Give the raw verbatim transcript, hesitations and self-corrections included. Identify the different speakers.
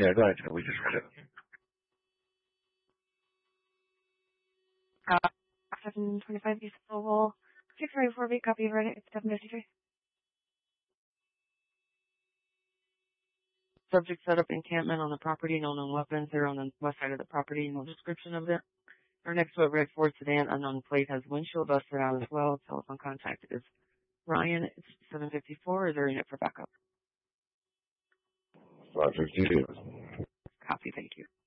Speaker 1: Yeah, go ahead, Joe. We just read it.
Speaker 2: Uh, seven twenty-five East Oval, six thirty-four B, copy of it. It's seven fifty-three.
Speaker 3: Subject set up encampment on the property, no known weapons. They're on the west side of the property, no description of it. Our next to a red Ford sedan, unknown plate, has windshield busted out as well. Telephone contact is Ryan. It's seven fifty-four. Is there a unit for backup?
Speaker 1: five fifty-two.
Speaker 3: Copy, thank you.